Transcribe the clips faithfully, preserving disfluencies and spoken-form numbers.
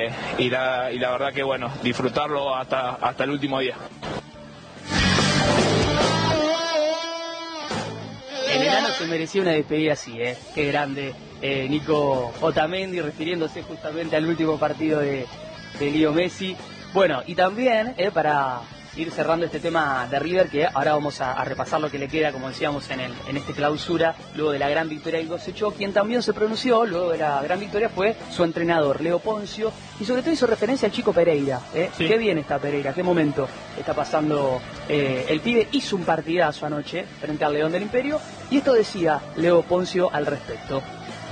eh, y, la, y la verdad que bueno, disfrutarlo hasta, hasta el último día. El enano se merecía una despedida así, ¿eh? Qué grande eh, Nico Otamendi, refiriéndose justamente al último partido de, de Leo Messi. Bueno, y también, eh, para ir cerrando este tema de River, que ahora vamos a, a repasar lo que le queda, como decíamos, en, el, en este clausura, luego de la gran victoria del Cosechó, quien también se pronunció, luego de la gran victoria, fue su entrenador, Leo Ponzio, y sobre todo hizo referencia al chico Pereira. ¿eh? Sí. Qué bien está Pereira, qué momento está pasando eh, el pibe. Hizo un partidazo anoche frente al León del Imperio, y esto decía Leo Ponzio al respecto.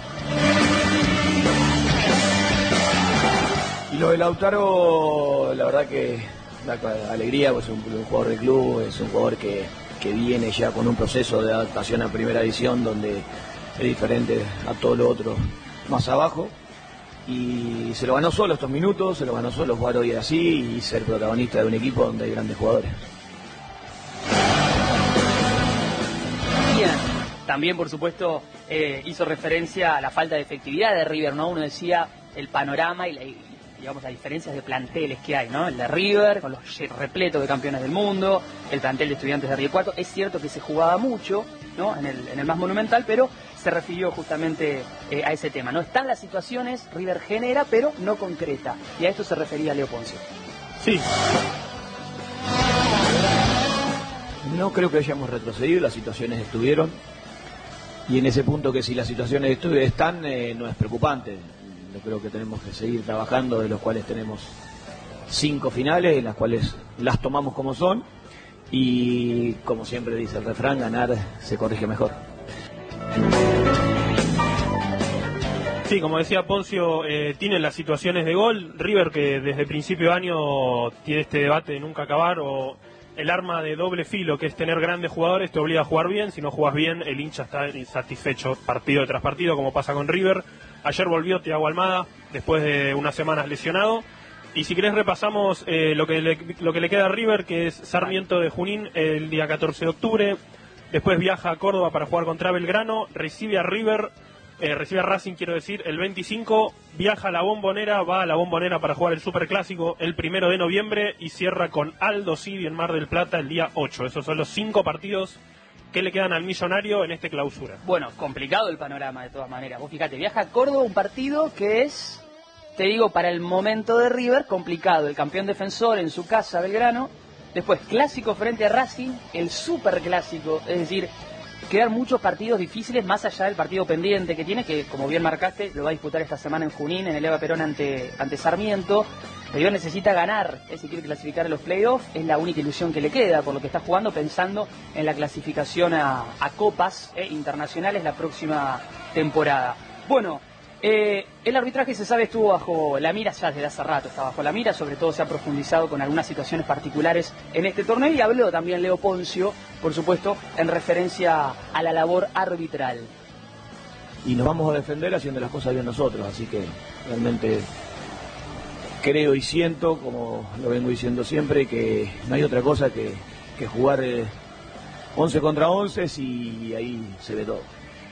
Y lo de Lautaro, la verdad que da alegría, pues es un, un jugador del club, es un jugador que, que viene ya con un proceso de adaptación a primera división donde es diferente a todo lo otro más abajo, y se lo ganó solo estos minutos, se lo ganó solo jugar hoy así y ser protagonista de un equipo donde hay grandes jugadores. Bien, también por supuesto eh, hizo referencia a la falta de efectividad de River, ¿no? Uno decía el panorama y la... digamos, las diferencias de planteles que hay, ¿no? El de River, con los repletos de campeones del mundo, el plantel de Estudiantes de Río Cuarto. Es cierto que se jugaba mucho, ¿no? En el, en el más monumental, pero se refirió justamente eh, a ese tema, ¿no? Están las situaciones, River genera, pero no concreta. Y a esto se refería Leo Ponzio. Sí. No creo que hayamos retrocedido, las situaciones estuvieron. Y en ese punto que si las situaciones estuvieron, están, eh, no es preocupante. Yo creo que tenemos que seguir trabajando, de los cuales tenemos cinco finales, en las cuales las tomamos como son, y como siempre dice el refrán, ganar se corrige mejor. Sí, como decía Ponzio, eh, tienen las situaciones de gol. River, que desde principio de año tiene este debate de nunca acabar, o el arma de doble filo, que es tener grandes jugadores, te obliga a jugar bien. Si no jugas bien, el hincha está insatisfecho partido tras partido, como pasa con River. Ayer volvió Thiago Almada, después de unas semanas lesionado. Y si querés repasamos eh, lo, que le, lo que le queda a River, que es Sarmiento de Junín el día catorce de octubre. Después viaja a Córdoba para jugar contra Belgrano. Recibe a River, eh, recibe a Racing, quiero decir, el veinticinco. Viaja a la Bombonera, va a la Bombonera para jugar el Superclásico el primero de noviembre. Y cierra con Aldo Civi en Mar del Plata el día ocho. Esos son los cinco partidos que le quedan al millonario en este clausura. Bueno, complicado el panorama de todas maneras. Vos fíjate, viaja a Córdoba, un partido que es, te digo, para el momento de River, complicado. El campeón defensor en su casa, Belgrano. Después, clásico frente a Racing, el superclásico. Es decir, quedan muchos partidos difíciles más allá del partido pendiente que tiene, que como bien marcaste, lo va a disputar esta semana en Junín, en el Eva Perón ante, ante Sarmiento. River necesita ganar, eh, si quiere clasificar a los playoffs, es la única ilusión que le queda, por lo que está jugando, pensando en la clasificación a, a copas eh, internacionales la próxima temporada. Bueno, eh, el arbitraje, se sabe, estuvo bajo la mira ya desde hace rato, está bajo la mira, sobre todo se ha profundizado con algunas situaciones particulares en este torneo, y habló también Leo Ponzio, por supuesto, en referencia a la labor arbitral. Y nos vamos a defender haciendo las cosas bien nosotros, así que realmente creo y siento, como lo vengo diciendo siempre, que no hay otra cosa que, que jugar eh, once contra once, y ahí se ve todo.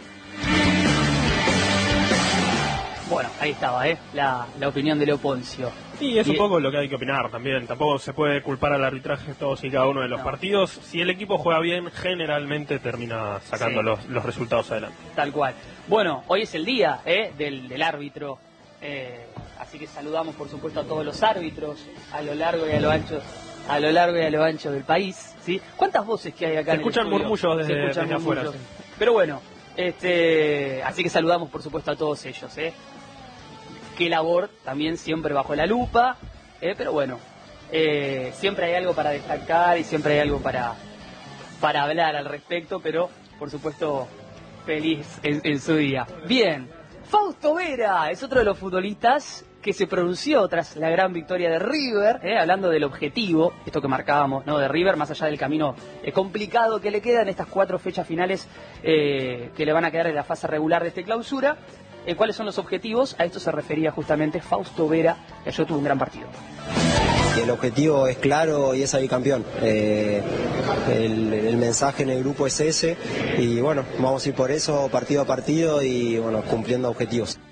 Bueno, ahí estaba, ¿eh? La, la opinión de Leo Ponzio. Sí, es y un poco lo que hay que opinar también. Tampoco se puede culpar al arbitraje todos y cada uno de los no. partidos. Si el equipo juega bien, generalmente termina sacando sí. los, los resultados adelante. Tal cual. Bueno, hoy es el día ¿eh? del, del árbitro. Eh, así que saludamos, por supuesto, a todos los árbitros a lo largo y a lo ancho, a lo largo y a lo ancho del país, ¿sí? ¿Cuántas voces que hay acá? Se escuchan murmullos desde, Se escuchan desde murmullos. afuera. Sí. Pero bueno, este, así que saludamos, por supuesto, a todos ellos, ¿eh? Qué labor, también siempre bajo la lupa, ¿eh? Pero bueno, eh, siempre hay algo para destacar y siempre hay algo para, para hablar al respecto, pero por supuesto feliz en, en su día. Bien, Fausto Vera es otro de los futbolistas que se pronunció tras la gran victoria de River, ¿eh? Hablando del objetivo, esto que marcábamos, ¿no? De River, más allá del camino eh, complicado que le queda en estas cuatro fechas finales eh, que le van a quedar en la fase regular de este clausura. Eh, ¿Cuáles son los objetivos? A esto se refería justamente Fausto Vera, que ayer tuvo un gran partido. El objetivo es claro y es salir campeón. Eh, el, el mensaje en el grupo es ese y bueno, vamos a ir por eso partido a partido y bueno, cumpliendo objetivos.